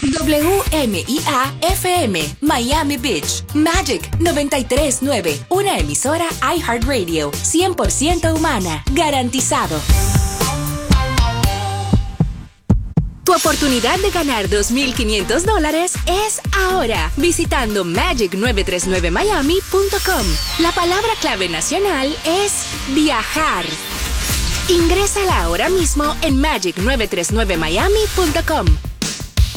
WMIA FM, Miami Beach, Magic 93.9, una emisora iHeartRadio, 100% humana, garantizado. Tu oportunidad de ganar $2,500 es ahora, visitando magic939miami.com. La palabra clave nacional es viajar. Ingrésala ahora mismo en magic939miami.com.